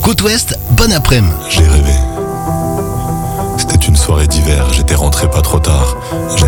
Côte Ouest, bon après-midi. J'ai rêvé. C'était une soirée d'hiver, j'étais rentré pas trop tard.